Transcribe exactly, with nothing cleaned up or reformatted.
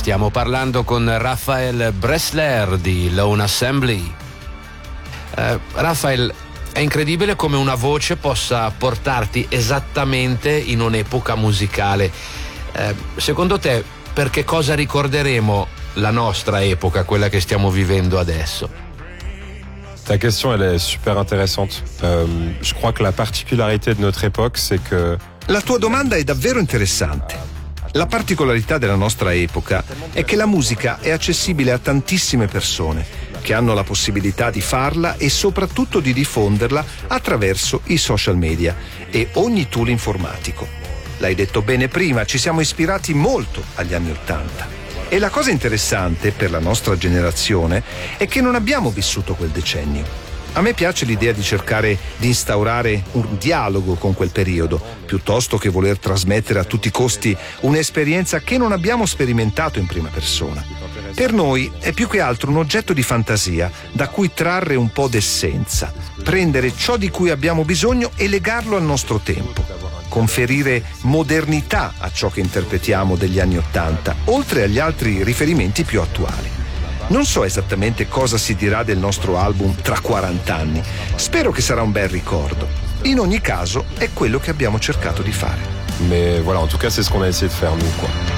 Stiamo parlando con Raphael Bressler di Lone Assembly. Eh, Raphael, è incredibile come una voce possa portarti esattamente in un'epoca musicale. Eh, secondo te, per che cosa ricorderemo la nostra epoca, quella che stiamo vivendo adesso? Ta question, elle est super intéressante. Euh, je crois que la particularité de notre époque, c'est que... La tua domanda è davvero interessante. La particolarità della nostra epoca è che la musica è accessibile a tantissime persone che hanno la possibilità di farla e soprattutto di diffonderla attraverso i social media e ogni tool informatico. L'hai detto bene prima, ci siamo ispirati molto agli anni Ottanta. E la cosa interessante per la nostra generazione è che non abbiamo vissuto quel decennio. A me piace l'idea di cercare di instaurare un dialogo con quel periodo, piuttosto che voler trasmettere a tutti i costi un'esperienza che non abbiamo sperimentato in prima persona. Per noi è più che altro un oggetto di fantasia da cui trarre un po' d'essenza, prendere ciò di cui abbiamo bisogno e legarlo al nostro tempo, conferire modernità a ciò che interpretiamo degli anni Ottanta, oltre agli altri riferimenti più attuali. Non so esattamente cosa si dirà del nostro album tra quaranta anni. Spero che sarà un bel ricordo. In ogni caso, è quello che abbiamo cercato di fare. Mais voilà, en tout cas, c'est ce qu'on a essayé de faire, nous, quoi.